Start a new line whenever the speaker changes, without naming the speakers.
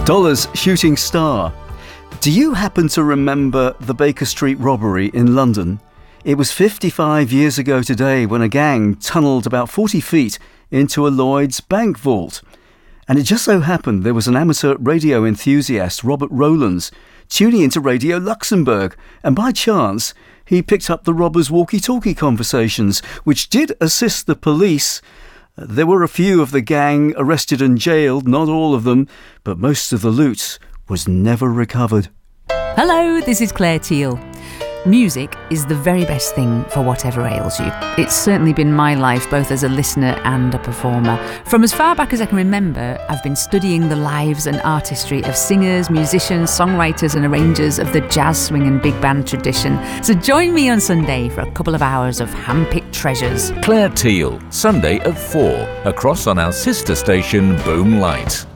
Dollars Shooting Star. Do you happen to remember the Baker Street robbery in London? It was 55 years ago today when a gang tunnelled about 40 feet into a Lloyds bank vault. And it just so happened there was an amateur radio enthusiast, Robert Rowlands, tuning into Radio Luxembourg, and by chance he picked up the robbers' walkie-talkie conversations, which did assist the police. There were a few of the gang arrested and jailed, not all of them, but most of the loot was never recovered.
Hello, this is Claire Teal. Music is the very best thing for whatever ails you. It's certainly been my life, both as a listener and a performer. From as far back as I can remember, I've been studying the lives and artistry of singers, musicians, songwriters and arrangers of the jazz, swing and big band tradition. So join me on Sunday for a couple of hours of hand-picked treasures.
Claire Teal, Sunday at 4, across on our sister station Boom Light.